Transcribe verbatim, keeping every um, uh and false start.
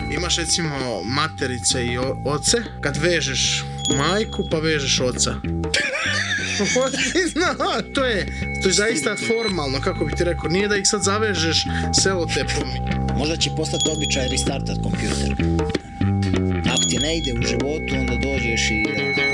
Imaš recimo materice i o- oce, kad vežeš majku pa vežeš oca. Zna, to je, to je zaista formalno, kako bi ti rekao, nije da ih sad zavežeš selotepom. Možda će postati običaj restartat kompjuter. Ako ti ne ide u životu, onda dođeš i